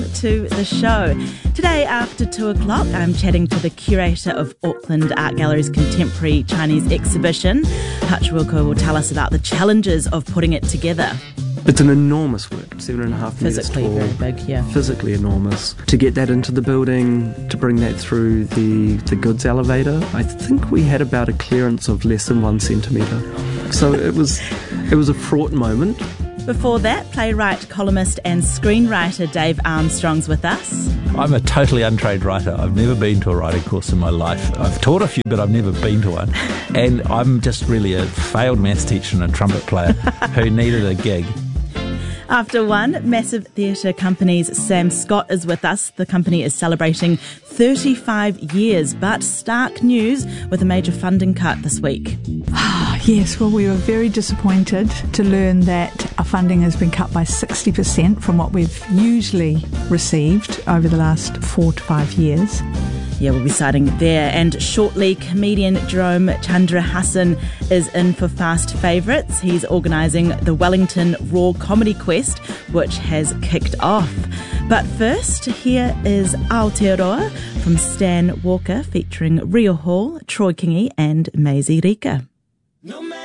to the show. Today after 2 o'clock, I'm chatting to the curator of Auckland Art Gallery's contemporary Chinese exhibition. Hutch Wilco will tell us about the challenges of putting it together. It's an enormous work, 7.5 metres tall. Physically very big, yeah. Physically enormous. To get that into the building, to bring that through the goods elevator, I think we had about a clearance of less than 1 centimetre. So it was a fraught moment. Before that, playwright, columnist and screenwriter Dave Armstrong's with us. I'm a totally untrained writer. I've never been to a writing course in my life. I've taught a few, but I've never been to one. And I'm just really a failed maths teacher and a trumpet player who needed a gig. After 1, Massive Theatre Company's Sam Scott is with us. The company is celebrating 35 years, but stark news with a major funding cut this week. Yes, well, we were very disappointed to learn that our funding has been cut by 60% from what we've usually received over the last 4 to 5 years. Yeah, we'll be starting there. And shortly, comedian Jerome Chandrahasan is in for Fast Favourites. He's organising the Wellington Raw Comedy Quest, which has kicked off. But first, here is Aotearoa from Stan Walker, featuring Rio Hall, Troy Kingi and Maisie Rika. No